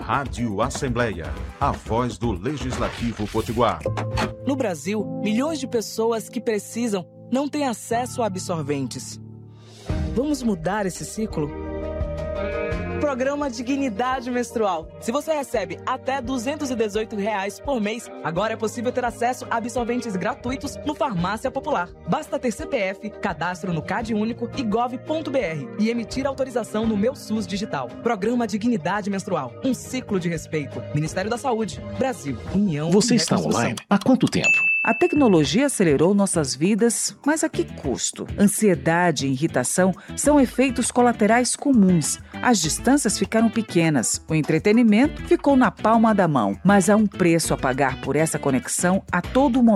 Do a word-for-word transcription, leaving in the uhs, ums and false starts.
Rádio Assembleia, a voz do Legislativo Potiguar. No Brasil, milhões de pessoas que precisam não têm acesso a absorventes. Vamos mudar esse ciclo? Programa Dignidade Menstrual. Se você recebe até duzentos e dezoito reais por mês, agora é possível ter acesso a absorventes gratuitos no Farmácia Popular. Basta ter C P F, cadastro no Cade Único e gov ponto br e emitir autorização no Meu SUS Digital. Programa Dignidade Menstrual. Um ciclo de respeito. Ministério da Saúde. Brasil. União. Você está online há quanto tempo? A tecnologia acelerou nossas vidas, mas a que custo? Ansiedade e irritação são efeitos colaterais comuns. As distâncias ficaram pequenas, o entretenimento ficou na palma da mão, mas há um preço a pagar por essa conexão a todo momento.